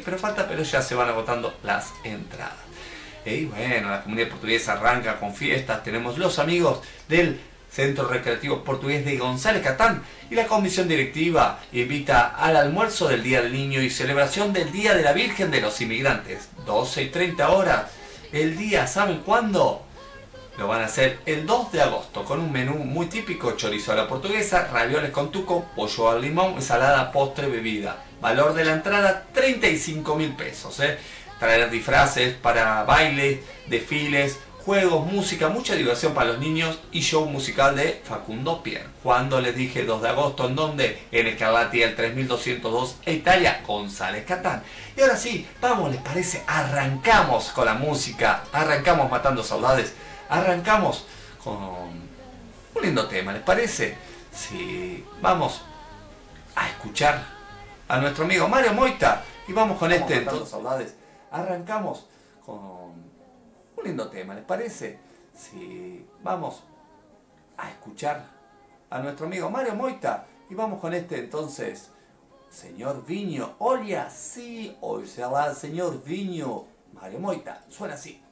Sí, pero ya se van agotando las entradas. Y bueno, la comunidad portuguesa arranca con fiestas. Tenemos los amigos del Centro Recreativo Portugués de González Catán y la comisión directiva invita al almuerzo del Día del Niño y celebración del Día de la Virgen de los Inmigrantes. 12:30 el día, ¿saben cuándo? Lo van a hacer el 2 de agosto con un menú muy típico: chorizo a la portuguesa, ravioles con tuco, pollo al limón, ensalada, postre, bebida. Valor de la entrada 35.000 pesos. Traer disfraces para bailes, desfiles, juegos, música, mucha diversión para los niños y show musical de Facundo Pier. Cuando les dije 2 de agosto, ¿en dónde? En Escarlati, el 3202 Italia, González Catán. Y ahora sí, vamos, ¿les parece? Arrancamos con la música, arrancamos matando saudades, arrancamos con un lindo tema, ¿les parece? Sí, vamos a escuchar a nuestro amigo Mario Moita y vamos con este matando saudades. Arrancamos con un lindo tema, ¿les parece? Sí, vamos a escuchar a nuestro amigo Mario Moita y vamos con este entonces, Señor Viño. Olha, sí, hoy se va el Señor Viño. Mario Moita, suena así.